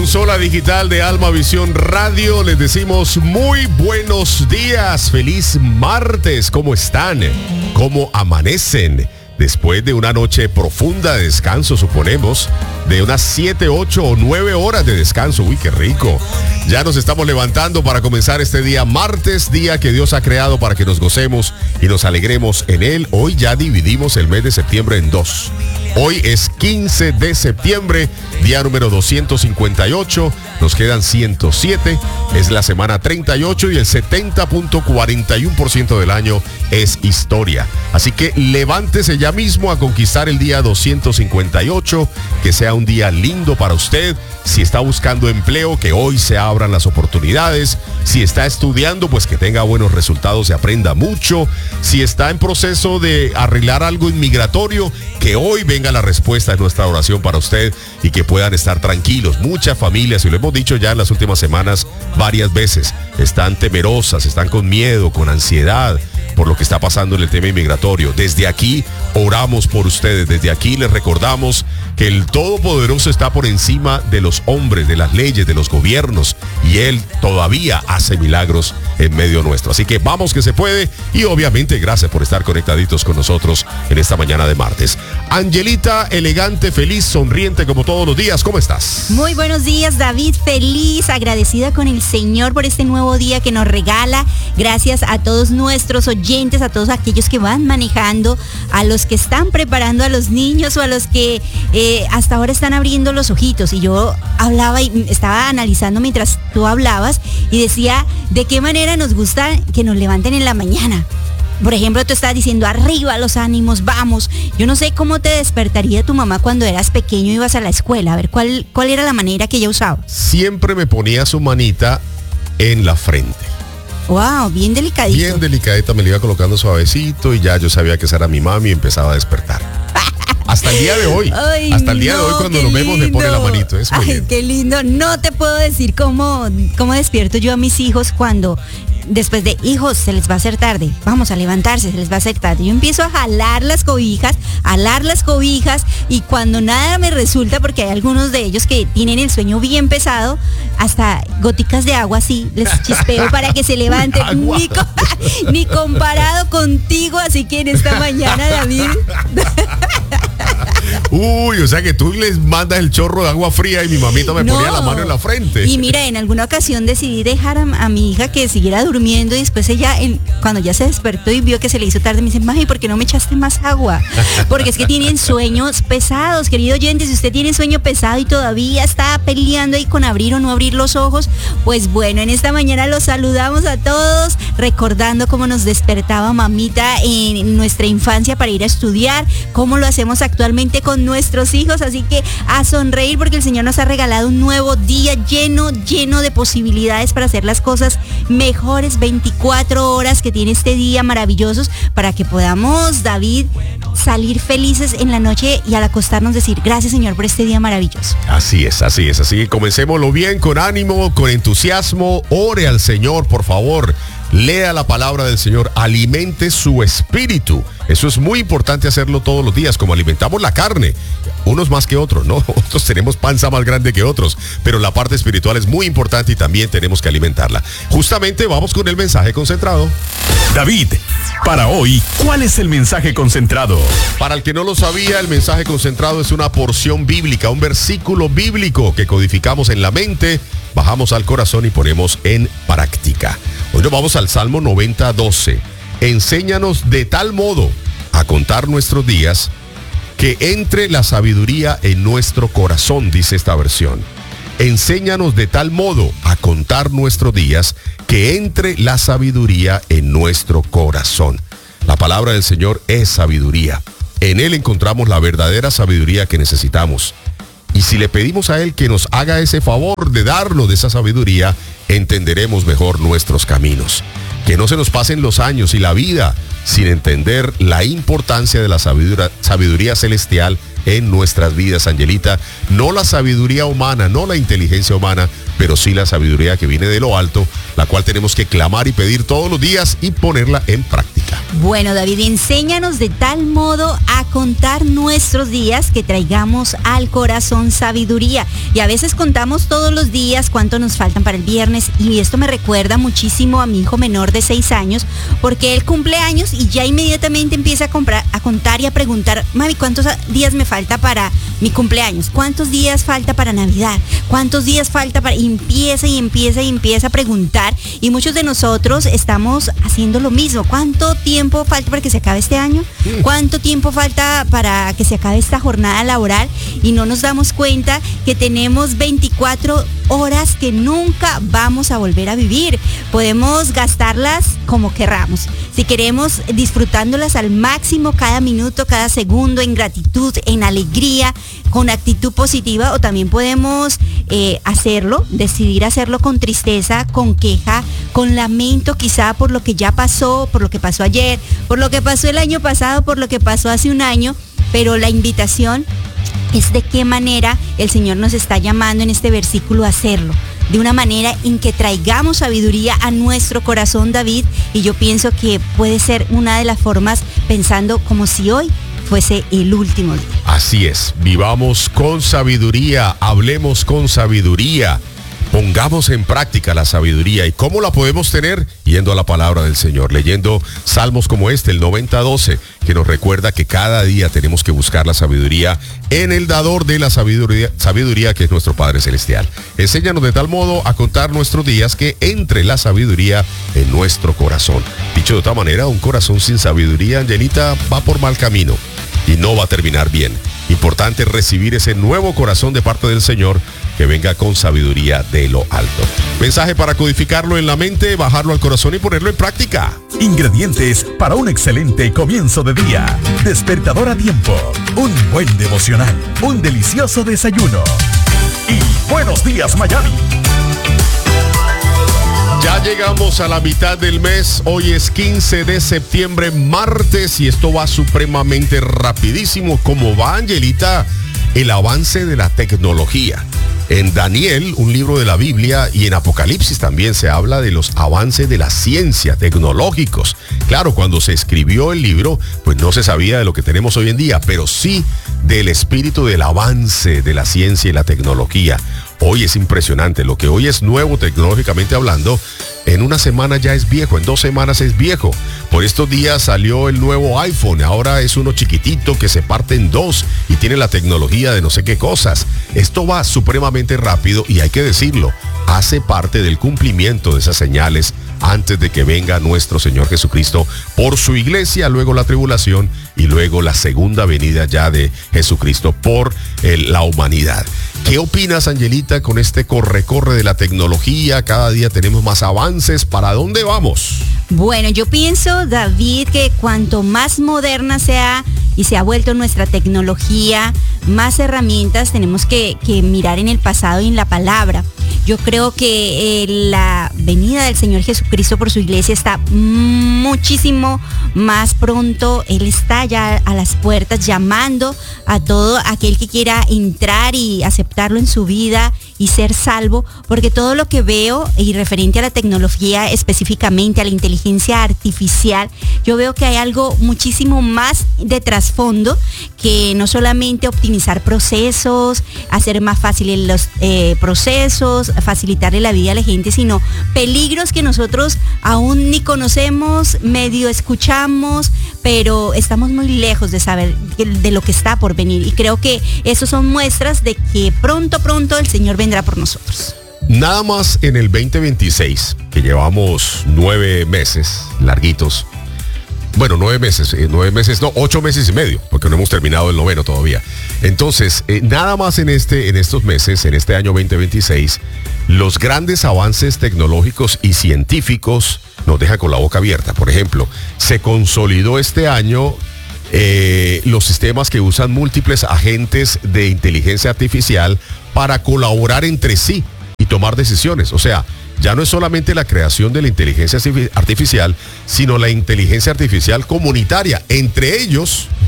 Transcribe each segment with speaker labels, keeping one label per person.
Speaker 1: consola digital de Alma Visión Radio. Les decimos muy buenos días, feliz martes. ¿Cómo están? ¿Cómo amanecen? Después de una noche profunda de descanso, suponemos, de unas 7, 8 o 9 horas de descanso. Uy, qué rico. Ya nos estamos levantando para comenzar este día martes, día que Dios ha creado para que nos gocemos y nos alegremos en él. Hoy ya dividimos el mes de septiembre en dos. Hoy es 15 de septiembre, día número 258. Nos quedan 107. Es la semana 38 y el 70.41% del año es historia. Así que levántese ya mismo a conquistar el día 258. Que sea un día lindo para usted. Si está buscando empleo, que hoy se abran las oportunidades. Si está estudiando, pues que tenga buenos resultados y aprenda mucho. Si está en proceso de arreglar algo inmigratorio, que hoy venga la respuesta de nuestra oración para usted y que puedan estar tranquilos. Muchas familias, y lo hemos dicho ya en las últimas semanas varias veces, están temerosas, están con miedo, con ansiedad por lo que está pasando en el tema inmigratorio. Desde aquí oramos por ustedes, desde aquí les recordamos que el Todopoderoso está por encima de los hombres, de las leyes, de los gobiernos, y Él todavía hace milagros en medio nuestro. Así que vamos que se puede, y obviamente gracias por estar conectaditos con nosotros en esta mañana de martes. Angelita, elegante, feliz, sonriente como todos los días, ¿cómo estás?
Speaker 2: Muy buenos días, David, feliz, agradecida con el Señor por este nuevo día que nos regala. Gracias a todos nuestros oyentes, a todos aquellos que van manejando, a los que están preparando a los niños o a los que hasta ahora están abriendo los ojitos. Y yo hablaba y estaba analizando mientras tú hablabas y decía de qué manera nos gusta que nos levanten en la mañana. Por ejemplo, tú estás diciendo arriba los ánimos, vamos. Yo no sé cómo te despertaría tu mamá cuando eras pequeño y ibas a la escuela. A ver, ¿cuál era la manera que ella usaba?
Speaker 1: Siempre me ponía su manita en la frente.
Speaker 2: Wow, bien delicadito.
Speaker 1: Bien delicadita, me la iba colocando suavecito y ya yo sabía que esa era mi mami y empezaba a despertar. Hasta el día de hoy.
Speaker 2: Ay,
Speaker 1: hasta el día de hoy cuando nos vemos me pone la manito. Es muy
Speaker 2: Ay, qué lindo. No te puedo decir cómo despierto yo a mis hijos cuando después de, hijos, se les va a hacer tarde, vamos a levantarse, se les va a hacer tarde. Yo empiezo a jalar las cobijas y cuando nada me resulta, porque hay algunos de ellos que tienen el sueño bien pesado, hasta goticas de agua así les chispeo para que se levanten. Ni comparado contigo, así que en esta mañana, David.
Speaker 1: Uy, o sea que tú les mandas el chorro de agua fría y mi mamita me ponía la mano en la frente.
Speaker 2: Y mira, en alguna ocasión decidí dejar a mi hija que siguiera durmiendo y después ella, cuando ya se despertó y vio que se le hizo tarde, me dice, mami, ¿por qué no me echaste más agua? Porque es que tienen sueños pesados, querido oyente. Si usted tiene sueño pesado y todavía está peleando ahí con abrir o no abrir los ojos, pues bueno, en esta mañana los saludamos a todos, recordando cómo nos despertaba mamita en nuestra infancia para ir a estudiar, cómo lo hacemos actualmente con nuestros hijos. Así que a sonreír porque el Señor nos ha regalado un nuevo día lleno de posibilidades para hacer las cosas mejores. 24 horas que tiene este día maravillosos para que podamos, David, salir felices en la noche y al acostarnos decir gracias, Señor, por este día maravilloso.
Speaker 1: Así es. Así que comencémoslo bien, con ánimo, con entusiasmo. Ore al Señor, por favor. Lea la palabra del Señor, alimente su espíritu. Eso es muy importante hacerlo todos los días, como alimentamos la carne. Unos más que otros, ¿no? Otros tenemos panza más grande que otros, pero la parte espiritual es muy importante y también tenemos que alimentarla. Justamente vamos con el mensaje concentrado.
Speaker 3: David, para hoy, ¿cuál es el mensaje concentrado?
Speaker 1: Para el que no lo sabía, el mensaje concentrado es una porción bíblica, un versículo bíblico que codificamos en la mente, bajamos al corazón y ponemos en práctica. Hoy nos vamos al Salmo 90:12. Enséñanos de tal modo a contar nuestros días que entre la sabiduría en nuestro corazón, dice esta versión. Enséñanos de tal modo a contar nuestros días que entre la sabiduría en nuestro corazón. La palabra del Señor es sabiduría. En Él encontramos la verdadera sabiduría que necesitamos. Y si le pedimos a Él que nos haga ese favor de darnos de esa sabiduría, entenderemos mejor nuestros caminos. Que no se nos pasen los años y la vida sin entender la importancia de la sabiduría celestial en nuestras vidas, Angelita. No la sabiduría humana, no la inteligencia humana, pero sí la sabiduría que viene de lo alto, la cual tenemos que clamar y pedir todos los días y ponerla en práctica. Angelita?
Speaker 2: Bueno, David, enséñanos de tal modo a contar nuestros días que traigamos al corazón sabiduría. Y a veces contamos todos los días cuánto nos faltan para el viernes, y esto me recuerda muchísimo a mi hijo menor de 6 años, porque él cumple años y ya inmediatamente empieza a contar y a preguntar: mami, ¿cuántos días me falta para mi cumpleaños? ¿Cuántos días falta para Navidad? ¿Cuántos días falta para...? Y empieza a preguntar, y muchos de nosotros estamos haciendo lo mismo. ¿Cuánto tiempo falta para que se acabe este año? ¿Cuánto tiempo falta para que se acabe esta jornada laboral? Y no nos damos cuenta que tenemos 24 horas que nunca vamos a volver a vivir. Podemos gastarlas como querramos. Si queremos, disfrutándolas al máximo, cada minuto, cada segundo, en gratitud, en alegría, con actitud positiva, o también podemos decidir hacerlo con tristeza, con queja, con lamento, quizá por lo que ya pasó, por lo que pasó ayer, por lo que pasó el año pasado, por lo que pasó hace un año. Pero la invitación es de qué manera el Señor nos está llamando en este versículo a hacerlo, de una manera en que traigamos sabiduría a nuestro corazón, David. Y yo pienso que puede ser una de las formas, pensando como si hoy fuese el último día.
Speaker 1: Así es, vivamos con sabiduría, hablemos con sabiduría, pongamos en práctica la sabiduría. ¿Y cómo la podemos tener? Yendo a la palabra del Señor, leyendo salmos como este, el 90:12, que nos recuerda que cada día tenemos que buscar la sabiduría en el dador de la sabiduría que es nuestro Padre Celestial. Enséñanos de tal modo a contar nuestros días que entre la sabiduría en nuestro corazón. Dicho de otra manera, un corazón sin sabiduría, Angelita, va por mal camino y no va a terminar bien. Importante recibir ese nuevo corazón de parte del Señor, que venga con sabiduría de lo alto. Mensaje para codificarlo en la mente, bajarlo al corazón y ponerlo en práctica.
Speaker 3: Ingredientes para un excelente comienzo de día. Despertador a tiempo, un buen devocional, un delicioso desayuno. Y buenos días, Miami.
Speaker 1: Ya llegamos a la mitad del mes. Hoy es 15 de septiembre, martes, y esto va supremamente rapidísimo. ¿Cómo va, Angelita, el avance de la tecnología? En Daniel, un libro de la Biblia, y en Apocalipsis también se habla de los avances de la ciencia, tecnológicos. Claro, cuando se escribió el libro, pues no se sabía de lo que tenemos hoy en día, pero sí del espíritu del avance de la ciencia y la tecnología. Hoy es impresionante, lo que hoy es nuevo tecnológicamente hablando, en una semana ya es viejo, en 2 semanas es viejo. Por estos días salió el nuevo iPhone, ahora es uno chiquitito que se parte en 2 y tiene la tecnología de no sé qué cosas. Esto va supremamente rápido y hay que decirlo, hace parte del cumplimiento de esas señales antes de que venga nuestro Señor Jesucristo por su iglesia, luego la tribulación y luego la segunda venida ya de Jesucristo por la humanidad. ¿Qué opinas, Angelita, con este corre de la tecnología? Cada día tenemos más avances. ¿Para dónde vamos?
Speaker 2: Bueno, yo pienso, David, que cuanto más moderna sea y se ha vuelto nuestra tecnología, más herramientas tenemos que mirar en el pasado y en la palabra. Yo creo que la venida del Señor Jesucristo por su iglesia está muchísimo más pronto. Él está ya a las puertas llamando a todo aquel que quiera entrar y aceptarlo en su vida y ser salvo, porque todo lo que veo y referente a la tecnología, específicamente a la inteligencia artificial, yo veo que hay algo muchísimo más de trasfondo, que no solamente optimizar procesos, hacer más fáciles los procesos, facilitarle la vida a la gente, sino peligros que nosotros aún ni conocemos, medio escuchamos, pero estamos muy lejos de saber de lo que está por venir. Y creo que eso son muestras de que pronto el Señor vendrá por nosotros.
Speaker 1: Nada más en el 2026, que llevamos 9 meses larguitos. Bueno, 9 meses, 8 meses y medio, porque no hemos terminado el 9º todavía. Entonces, nada más en estos meses, en este año 2026, los grandes avances tecnológicos y científicos nos dejan con la boca abierta. Por ejemplo, se consolidó este año los sistemas que usan múltiples agentes de inteligencia artificial para colaborar entre sí y tomar decisiones. O sea, ya no es solamente la creación de la inteligencia artificial, sino la inteligencia artificial comunitaria. Entre ellos,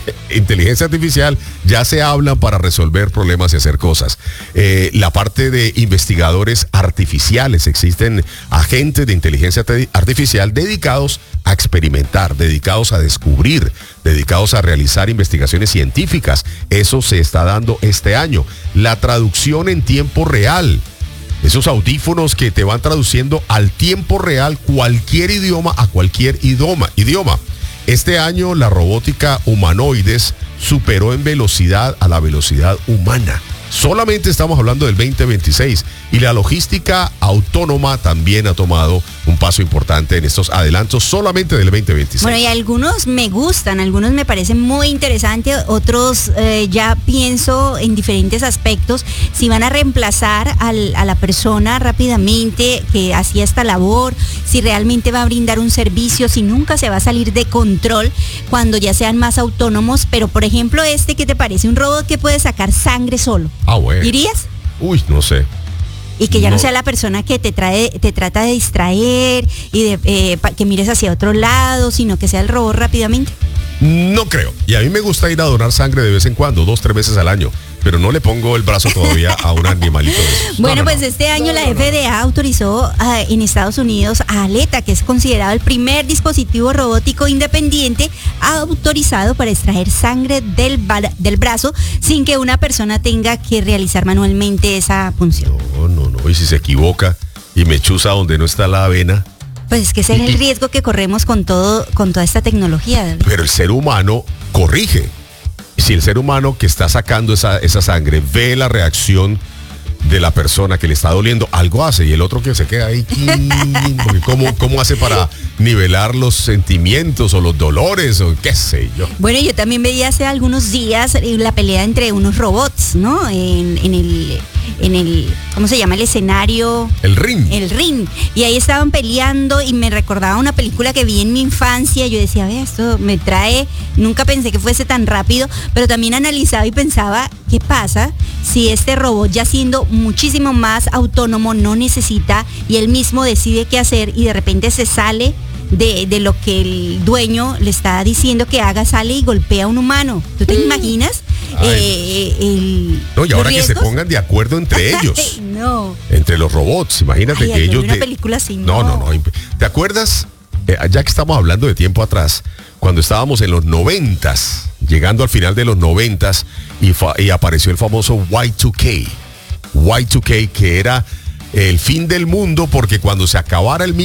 Speaker 1: inteligencia artificial ya se hablan para resolver problemas y hacer cosas. La parte de investigadores artificiales, existen agentes de inteligencia artificial dedicados a experimentar, dedicados a descubrir, dedicados a realizar investigaciones científicas. Eso se está dando este año. La traducción en tiempo real. Esos audífonos que te van traduciendo al tiempo real cualquier idioma a cualquier idioma. Este año la robótica humanoides superó en velocidad a la velocidad humana. Solamente estamos hablando del 2026 y la logística autónoma también ha tomado un paso importante en estos adelantos solamente del 2026.
Speaker 2: Bueno, y algunos me gustan, algunos me parecen muy interesantes, otros ya pienso en diferentes aspectos, si van a reemplazar a la persona rápidamente que hacía esta labor, si realmente va a brindar un servicio, si nunca se va a salir de control cuando ya sean más autónomos. Pero por ejemplo, ¿qué te parece? Un robot que puede sacar sangre solo.
Speaker 1: Bueno.
Speaker 2: ¿Irías?
Speaker 1: Uy, no sé.
Speaker 2: Y que ya no sea la persona que te trata de distraer y que mires hacia otro lado, sino que sea el robot rápidamente.
Speaker 1: No creo. Y a mí me gusta ir a donar sangre de vez en cuando, 2-3 veces al año. Pero no le pongo el brazo todavía a un animalito de esos.
Speaker 2: Bueno, pues este año la FDA autorizó en Estados Unidos a Aleta, que es considerado el primer dispositivo robótico independiente autorizado para extraer sangre del brazo sin que una persona tenga que realizar manualmente esa función.
Speaker 1: No. Y si se equivoca y me chuza donde no está la vena.
Speaker 2: Pues es que ese es el riesgo que corremos con toda esta tecnología, David.
Speaker 1: Pero el ser humano corrige. Si el ser humano que está sacando esa sangre ve la reacción de la persona que le está doliendo, algo hace, y el otro que se queda ahí, ¿cómo hace para nivelar los sentimientos o los dolores o qué sé yo?
Speaker 2: Bueno, yo también veía hace algunos días la pelea entre unos robots, ¿no? En el ¿cómo se llama el escenario?
Speaker 1: El ring.
Speaker 2: El ring. Y ahí estaban peleando y me recordaba una película que vi en mi infancia. Yo decía, esto me trae, nunca pensé que fuese tan rápido, pero también analizaba y pensaba, ¿qué pasa si este robot, ya siendo muchísimo más autónomo, no necesita y él mismo decide qué hacer y de repente se sale de lo que el dueño le está diciendo que haga, sale y golpea a un humano? ¿Tú te imaginas?
Speaker 1: No, y ahora que se pongan de acuerdo entre ellos.
Speaker 2: No.
Speaker 1: Entre los robots, imagínate que ellos...
Speaker 2: Una película así,
Speaker 1: no. ¿Te acuerdas? Ya que estamos hablando de tiempo atrás, cuando estábamos en los 90s, llegando al final de los 90s, y apareció el famoso Y2K. Y2K, que era el fin del mundo, porque cuando se acabara el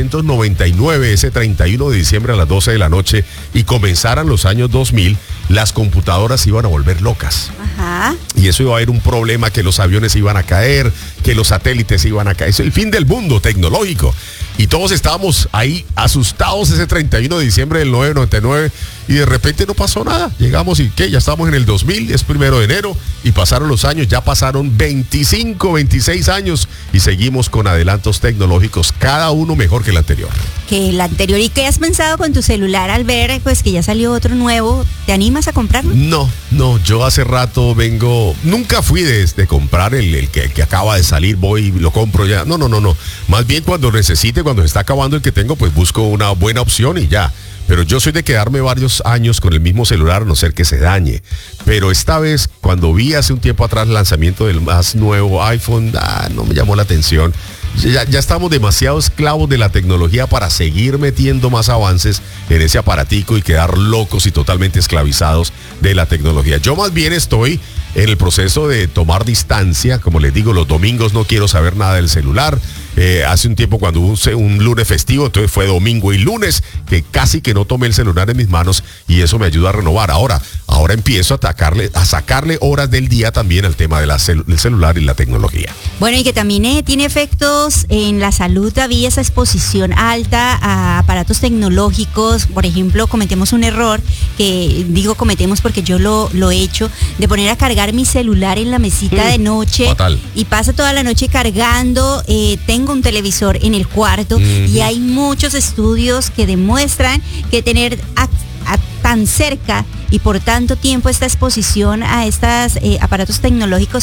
Speaker 1: 1999, ese 31 de diciembre a las 12 de la noche, y comenzaran los años 2000, las computadoras se iban a volver locas.
Speaker 2: Ajá.
Speaker 1: Y eso iba a haber un problema, que los aviones iban a caer, que los satélites iban a caer. Es el fin del mundo tecnológico. Y todos estábamos ahí asustados ese 31 de diciembre del 999 y de repente no pasó nada. Llegamos y ya estamos en el 2000, es 1 de enero y pasaron los años, ya pasaron 25, 26 años y seguimos con adelantos tecnológicos, cada uno mejor que el anterior.
Speaker 2: Que el anterior. ¿Y qué has pensado con tu celular al ver pues que ya salió otro nuevo? ¿Te animas a comprarlo?
Speaker 1: No, yo hace rato nunca fui de comprar el que acaba de salir, voy y lo compro ya. No. Más bien cuando necesite, cuando se está acabando el que tengo, pues busco una buena opción y ya. Pero yo soy de quedarme varios años con el mismo celular, a no ser que se dañe. Pero esta vez, cuando vi hace un tiempo atrás el lanzamiento del más nuevo iPhone, no me llamó la atención. Ya estamos demasiado esclavos de la tecnología para seguir metiendo más avances en ese aparatico y quedar locos y totalmente esclavizados de la tecnología. Yo más bien estoy en el proceso de tomar distancia. Como les digo, los domingos no quiero saber nada del celular. Hace un tiempo cuando hubo un lunes festivo, entonces fue domingo y lunes que casi que no tomé el celular en mis manos y eso me ayuda a renovar. Ahora empiezo a sacarle horas del día también al tema del celular y la tecnología.
Speaker 2: Bueno, y que también tiene efectos en la salud, había esa exposición alta a aparatos tecnológicos. Por ejemplo, cometemos un error, que digo cometemos porque yo lo he hecho, de poner a cargar mi celular en la mesita de noche.
Speaker 1: Fatal.
Speaker 2: Y pasa toda la noche cargando. Tengo un televisor en el cuarto y hay muchos estudios que demuestran que tener tan cerca y por tanto tiempo esta exposición a estos aparatos tecnológicos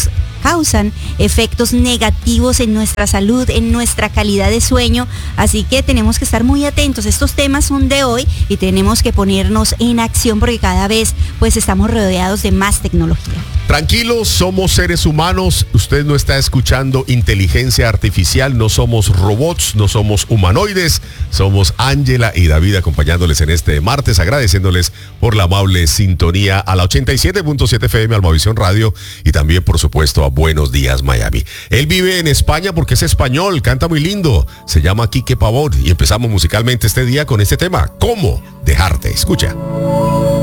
Speaker 2: causan efectos negativos en nuestra salud, en nuestra calidad de sueño. Así que tenemos que estar muy atentos. Estos temas son de hoy y tenemos que ponernos en acción porque cada vez pues estamos rodeados de más tecnología.
Speaker 1: Tranquilos, somos seres humanos. Usted no está escuchando inteligencia artificial, no somos robots, no somos humanoides. Somos Ángela y David acompañándoles en este martes, agradeciéndoles por la amable sintonía a la 87.7 FM Almavisión Radio y también, por supuesto, a Buenos Días Miami. Él vive en España porque es español, canta muy lindo. Se llama Quique Pavón y empezamos musicalmente este día con este tema, ¿Cómo dejarte? Escucha.